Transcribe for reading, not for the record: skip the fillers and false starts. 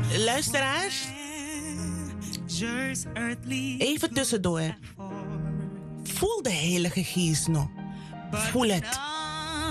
Luisteraars, even tussendoor. Voel de Heilige Geest nog. Voel het.